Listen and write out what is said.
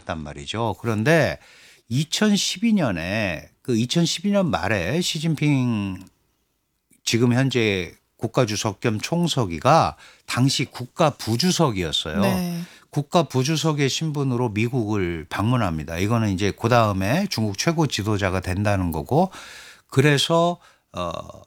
않았단 말이죠. 그런데 2012년에 2012년 말에 시진핑 지금 현재 국가주석 겸 총서기가 당시 국가 부주석이었어요. 네. 국가 부주석의 신분으로 미국을 방문합니다. 이거는 이제 그다음에 중국 최고 지도자가 된다는 거고, 그래서